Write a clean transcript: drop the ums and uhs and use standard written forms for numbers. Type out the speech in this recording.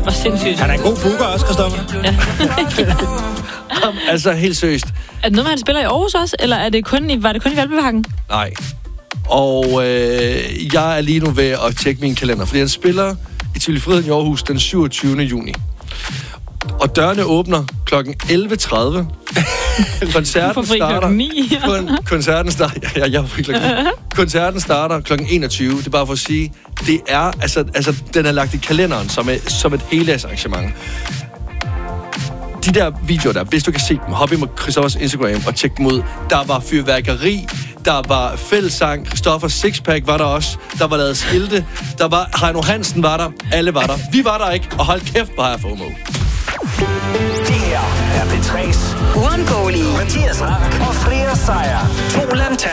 hvor sindssygt. Han er en god booker også, Christoffer. Ja. Altså, helt seriøst. Er det noget, han spiller i Aarhus også, eller var det kun i Valbyparken? Nej. Og jeg er lige nu ved at tjekke min kalender, fordi han spiller i Tivoli Friheden i Aarhus den 27. juni. Og dørene åbner kl. 11.30. Koncerten starter... 9. Koncerten starter... Ja, jeg er fri klokken 9. Koncerten starter kl. 21. Det er bare for at sige, det er... Altså den er lagt i kalenderen som et heldagsarrangement. De der videoer der, hvis du kan se dem, hop ind på Christoffers Instagram og tjek dem ud. Der var fyrværkeri, der var fællessang, Christoffers sixpack var der også, der var lavet skilte, der var Heino Hansen var der, alle var der. Vi var der ikke, og hold kæft, hvor har jeg FOMO. Det her er P3's uundgåelige Mathias Rank og flere sejre. 2 landtag.